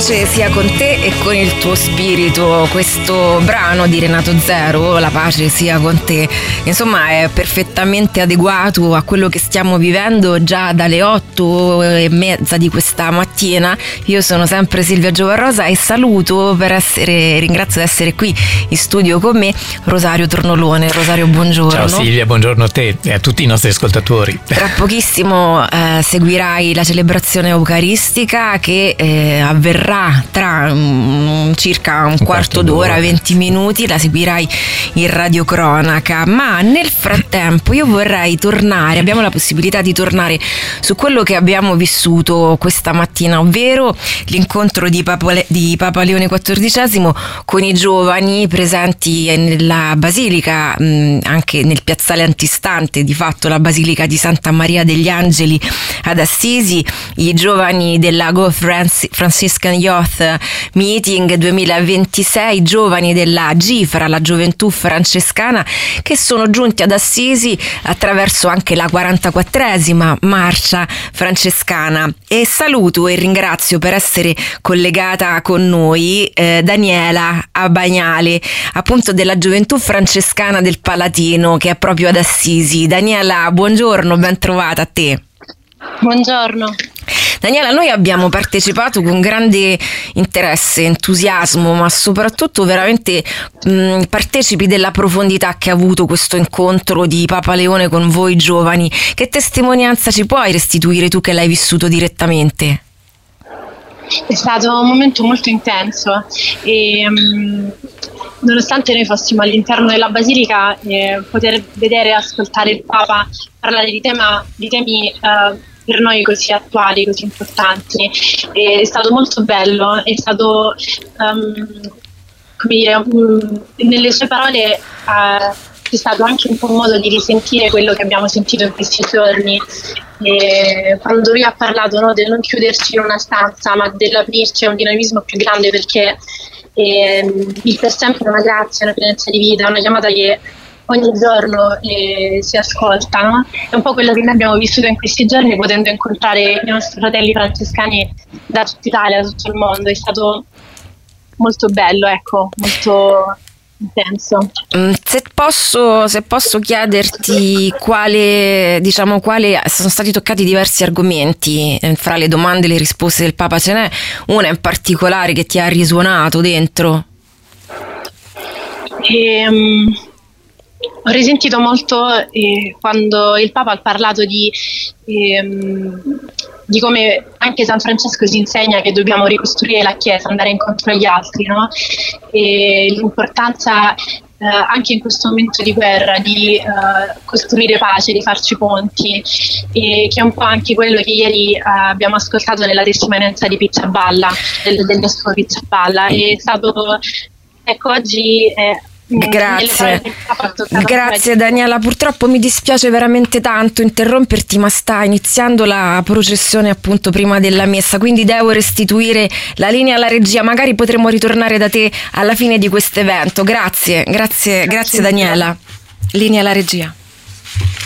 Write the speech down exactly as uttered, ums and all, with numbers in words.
pace sia con te e con il tuo spirito. Questo brano di Renato Zero, La pace sia con te, insomma è perfettamente adeguato a quello che stiamo vivendo già dalle otto e mezza di questa mattina. Io sono sempre Silvia Giovarrosa e saluto per essere, ringrazio di essere qui in studio con me Rosario Tornolone. Rosario, buongiorno. Ciao Silvia, buongiorno a te e a tutti i nostri ascoltatori. Tra pochissimo eh, seguirai la celebrazione eucaristica che eh, avverrà tra um, circa un, un quarto, quarto d'ora, d'ora, venti minuti, la seguirai in radiocronaca, ma nel frattempo io vorrei tornare, abbiamo la possibilità di tornare su quello che abbiamo vissuto questa mattina, ovvero l'incontro di Papa, di Papa Leone quattordicesimo con i giovani presenti nella basilica, mh, anche nel piazzale antistante di fatto la basilica di Santa Maria degli Angeli ad Assisi, i giovani della Go Franciscan Youth Meeting duemilaventisei, giovani della GIFRA, la Gioventù Francescana, che sono giunti ad Assisi attraverso anche la quarantaquattresima marcia francescana. E saluto e ringrazio per essere collegata con noi eh, Daniela Abagnale, appunto della Gioventù Francescana del Palatino, che è proprio ad Assisi. Daniela, buongiorno, ben trovata a te. Buongiorno. Daniela, noi abbiamo partecipato con grande interesse, entusiasmo, ma soprattutto veramente mh, partecipi della profondità che ha avuto questo incontro di Papa Leone con voi giovani. Che testimonianza ci puoi restituire tu che l'hai vissuto direttamente? È stato un momento molto intenso e um, nonostante noi fossimo all'interno della Basilica, eh, poter vedere e ascoltare il Papa parlare di, tema, di temi uh, per noi così attuali, così importanti, e è stato molto bello, è stato um, come dire, um, nelle sue parole uh, è stato anche un po' un modo di risentire quello che abbiamo sentito in questi giorni. E quando lui ha parlato, no, del non chiuderci in una stanza ma dell'aprirci a un dinamismo più grande, perché eh, il per sempre è una grazia, una pienezza di vita, una chiamata che ogni giorno eh, si ascolta, no? È un po' quello che noi abbiamo vissuto in questi giorni, potendo incontrare i nostri fratelli francescani da tutta Italia, da tutto il mondo. È stato molto bello, ecco, molto intenso. Se posso, se posso chiederti quale, diciamo, quale sono stati toccati diversi argomenti fra le domande e le risposte del Papa, ce n'è una in particolare che ti ha risuonato dentro? E, um, ho risentito molto eh, quando il Papa ha parlato di eh, di come anche San Francesco si insegna che dobbiamo ricostruire la Chiesa, andare incontro agli altri, no? E l'importanza eh, anche in questo momento di guerra di eh, costruire pace, di farci ponti, e che è un po' anche quello che ieri eh, abbiamo ascoltato nella testimonianza di Pizzaballa, del, del vescovo Pizzaballa. È stato, ecco, oggi eh, Grazie, grazie Daniela, purtroppo mi dispiace veramente tanto interromperti, ma sta iniziando la processione appunto prima della messa, quindi devo restituire la linea alla regia, magari potremo ritornare da te alla fine di questo evento. Grazie, grazie, grazie Daniela, linea alla regia.